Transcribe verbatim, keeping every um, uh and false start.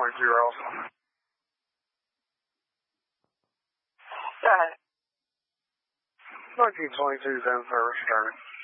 twenty-two Ralston. Go ahead. nineteen twenty-two, Zen service returning.